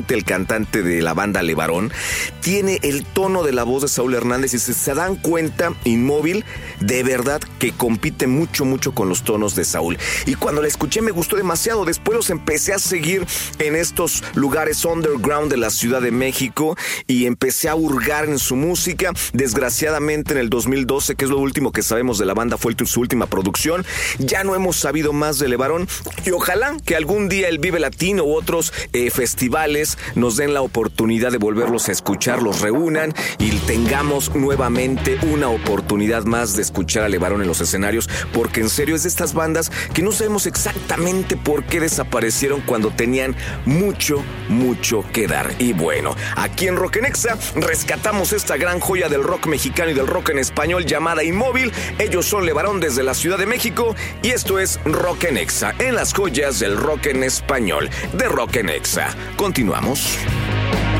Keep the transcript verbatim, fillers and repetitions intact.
el cantante de la banda Levarón, tiene el tono de la voz de Saúl Hernández y si se dan cuenta, Inmóvil de verdad que compite mucho, mucho con los tonos de Saúl. Y cuando la escuché me gustó demasiado. Después los empecé a seguir en estos lugares underground de la Ciudad de México y empecé a hurgar en su música. Desgraciadamente en el dos mil doce, que es lo último que sabemos de la banda, fue su última producción. Ya no hemos sabido más de Levarón y ojalá que algún día el Vive Latino u otros eh, festivales nos den la oportunidad de volverlos a escuchar, los reúnan y tengamos nuevamente una oportunidad más de escuchar a Levarón en los escenarios, porque en serio es de estas bandas que no sabemos exactamente por qué desaparecieron cuando tenían mucho, mucho que dar. Y bueno, aquí en Rock en Exa rescatamos esta gran joya del rock mexicano y del rock en español llamada Inmóvil. Ellos son Levarón desde la Ciudad de México y esto es Rock en Exa, en las joyas del rock en español de Rock en Exa. Continuamos.